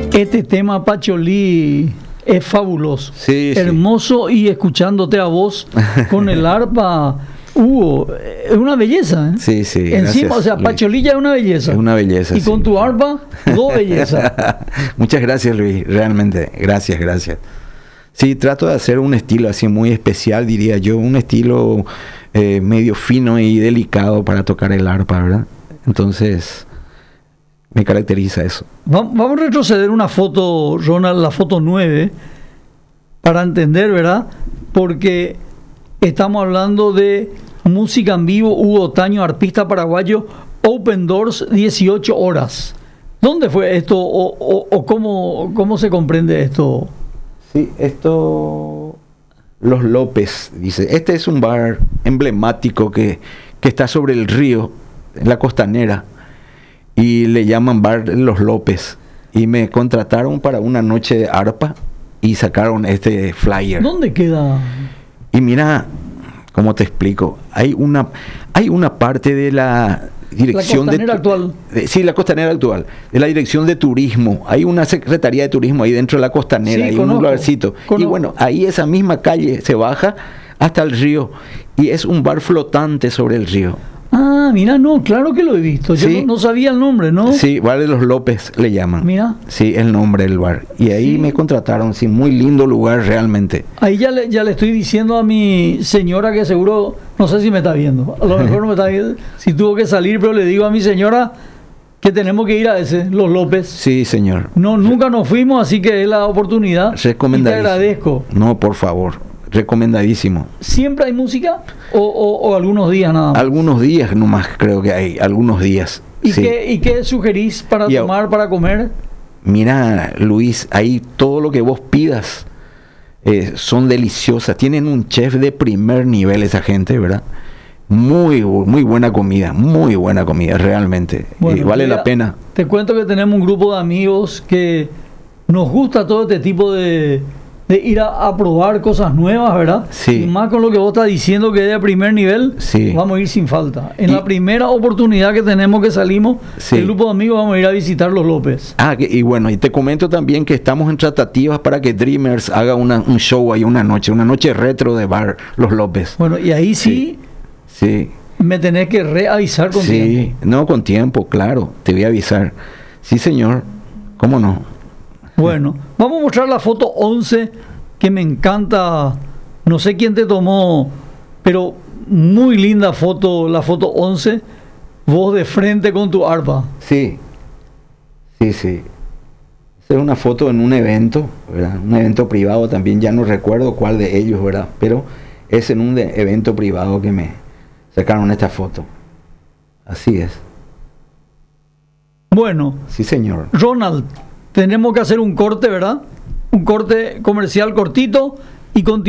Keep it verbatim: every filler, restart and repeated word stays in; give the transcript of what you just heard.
Este tema, Pacholí, es fabuloso, sí, hermoso, sí. Y escuchándote a vos con el arpa, Hugo, es una belleza, ¿eh? Sí, sí. Encima, Gracias, o sea, Luis. Pacholí ya es una belleza. Es una belleza. Y sí. con tu arpa, dos bellezas. Muchas gracias, Luis, realmente. Gracias, gracias. Sí, trato de hacer un estilo así muy especial, diría yo, un estilo eh, medio fino y delicado para tocar el arpa, ¿verdad? Entonces, me caracteriza eso. Vamos a retroceder una foto, Ronald, la foto nueve, para entender, ¿verdad? Porque estamos hablando de música en vivo, Hugo Otaño, arpista paraguayo, Open Doors, dieciocho horas. ¿Dónde fue esto o, o, o cómo, cómo se comprende esto? Sí, esto... Los López, dice. Este es un bar emblemático que, que está sobre el río, en la costanera, y le llaman Bar Los López. Y me contrataron para una noche de arpa y sacaron este flyer. ¿Dónde queda? Y mira, ¿cómo te explico? Hay una, hay una parte de la dirección la costanera de, actual. De, sí, la costanera actual, de la dirección de turismo. Hay una secretaría de turismo ahí dentro de la costanera, sí, hay conozco, un lugarcito. conozco. Y bueno, ahí esa misma calle se baja hasta el río y es un bar flotante sobre el río. Ah, mira, no, claro que lo he visto. Yo Sí. no, no sabía el nombre, ¿no? Sí, Bar de los López le llaman. Mira. Sí, el nombre del bar. Y ahí Sí. me contrataron, sí, muy lindo lugar realmente. Ahí ya le, ya le estoy diciendo a mi señora que seguro, no sé si me está viendo, a lo mejor no me está viendo, si tuvo que salir, pero le digo a mi señora que tenemos que ir a ese, Los López. Sí, señor. No, nunca nos fuimos, así que es la oportunidad. Y te Recomendadísimo. agradezco. No, por favor. Recomendadísimo. ¿Siempre hay música o, o, o algunos días nada más? Algunos días nomás creo que hay, algunos días. ¿Y, sí. qué, ¿Y qué sugerís para Y a- tomar, para comer? Mira, Luis, ahí todo lo que vos pidas eh, son deliciosas. Tienen un chef de primer nivel esa gente, ¿verdad? Muy, bu- muy buena comida, muy buena comida, realmente. Bueno, Eh, vale mira, la pena. Te cuento que tenemos un grupo de amigos que nos gusta todo este tipo de, de ir a, a probar cosas nuevas, ¿verdad? Sí. Y más con lo que vos estás diciendo que es de primer nivel, Sí. vamos a ir sin falta. En Y- la primera oportunidad que tenemos que salimos, Sí. el grupo de amigos vamos a ir a visitar Los López. Ah, que- y bueno, y te comento también que estamos en tratativas para que Dreamers haga una, un show ahí una noche, una noche retro de bar Los López. Bueno, y ahí sí, Sí. me tenés que reavisar con Sí, tiempo. no, con tiempo, claro, te voy a avisar. Sí, señor, ¿cómo no? Bueno, vamos a mostrar la foto once, que me encanta. No sé quién te tomó, pero muy linda foto, la foto once. Vos de frente con tu arpa. Sí, sí, sí. Esa es una foto en un evento, ¿verdad? Un evento privado también, ya no recuerdo cuál de ellos, ¿verdad? Pero es en un de- evento privado que me sacaron esta foto. Así es. Bueno, Sí, señor. Ronald, tenemos que hacer un corte, ¿verdad? Un corte comercial cortito y continuamos.